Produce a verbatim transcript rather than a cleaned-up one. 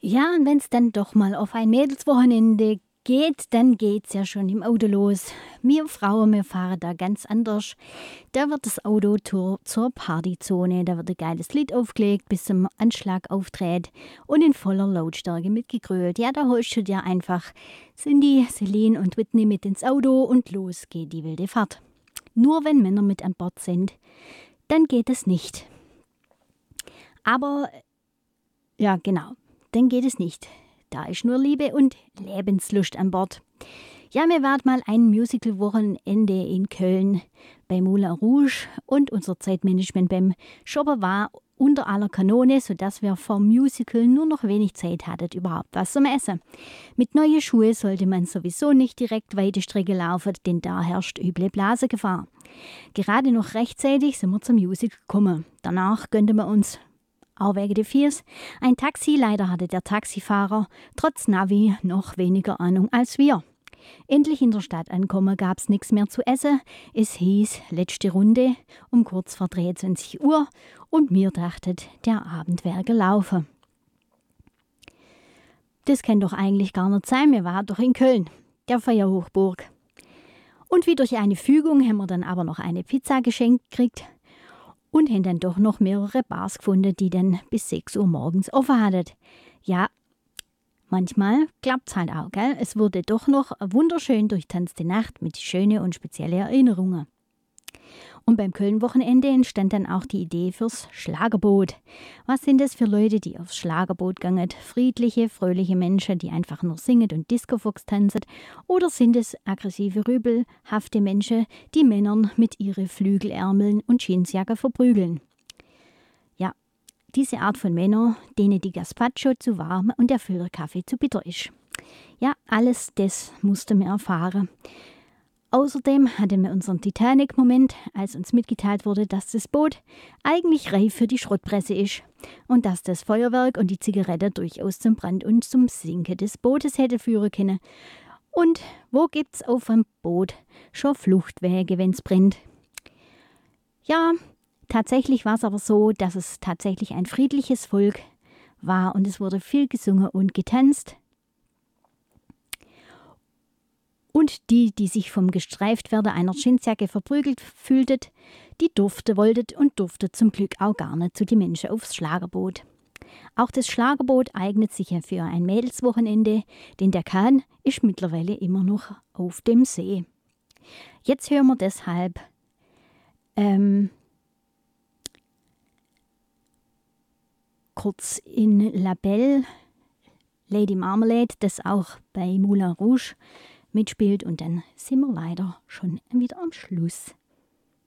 Ja, und wenn es dann doch mal auf ein Mädelswochenende geht, dann geht's ja schon im Auto los. Wir Frauen, wir fahren da ganz anders. Da wird das Auto zur, zur Partyzone, da wird ein geiles Lied aufgelegt, bis zum Anschlag auftritt und in voller Lautstärke mitgegrölt. Ja, da holst du dir einfach Cindy, Celine und Whitney mit ins Auto und los geht die wilde Fahrt. Nur wenn Männer mit an Bord sind, dann geht es nicht. Aber, ja genau, dann geht es nicht. Da ist nur Liebe und Lebenslust an Bord. Ja, wir waren mal ein Musical-Wochenende in Köln bei Moulin Rouge und unser Zeitmanagement beim Shopper war unter aller Kanone, sodass wir vom Musical nur noch wenig Zeit hatten, überhaupt was zum Essen. Mit neuen Schuhen sollte man sowieso nicht direkt weite Strecke laufen, denn da herrscht üble Blasegefahr. Gerade noch rechtzeitig sind wir zum Musical gekommen. Danach gönnten wir uns auch wegen der Fiers ein Taxi. Leider hatte der Taxifahrer trotz Navi noch weniger Ahnung als wir. Endlich in der Stadt ankommen, gab's nichts mehr zu essen. Es hieß letzte Runde um kurz vor dreiundzwanzig Uhr und wir dachten, der Abend wäre gelaufen. Das kann doch eigentlich gar nicht sein, wir waren doch in Köln, der Feuerhochburg. Und wie durch eine Fügung haben wir dann aber noch eine Pizza geschenkt gekriegt und haben dann doch noch mehrere Bars gefunden, die dann bis sechs Uhr morgens offen hatten. Ja, manchmal klappt's halt auch, gell? Es wurde doch noch wunderschön durchtanzte Nacht mit schönen und speziellen Erinnerungen. Und beim Köln-Wochenende entstand dann auch die Idee fürs Schlagerboot. Was sind das für Leute, die aufs Schlagerboot gehen? Friedliche, fröhliche Menschen, die einfach nur singen und Discofox tanzen? Oder sind es aggressive, rübelhafte Menschen, die Männern mit ihren Flügelärmeln und Jeansjacke verprügeln? Ja, diese Art von Männern, denen die Gazpacho zu warm und der Filterkaffee zu bitter ist. Ja, alles das mussten wir erfahren. Außerdem hatten wir unseren Titanic-Moment, als uns mitgeteilt wurde, dass das Boot eigentlich reif für die Schrottpresse ist und dass das Feuerwerk und die Zigarette durchaus zum Brand und zum Sinken des Bootes hätte führen können. Und wo gibt's auf einem Boot schon Fluchtwege, wenn's brennt? Ja, tatsächlich war es aber so, dass es tatsächlich ein friedliches Volk war und es wurde viel gesungen und getanzt. Und die, die sich vom Gestreiftwerden einer Jeansjacke verprügelt fühlten, die durfte, wollten und durfte zum Glück auch gar nicht zu den Menschen aufs Schlagerboot. Auch das Schlagerboot eignet sich ja für ein Mädelswochenende, denn der Kahn ist mittlerweile immer noch auf dem See. Jetzt hören wir deshalb ähm, kurz in La Belle, Lady Marmalade, das auch bei Moulin Rouge mitspielt und dann sind wir leider schon wieder am Schluss.